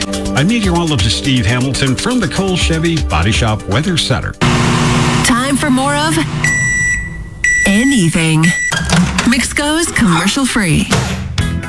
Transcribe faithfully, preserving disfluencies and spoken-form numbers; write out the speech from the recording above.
I'm meteorologist Steve Hamilton from the Cole Chevy Body Shop Weather Center. Time for more of anything. Mixco's commercial free.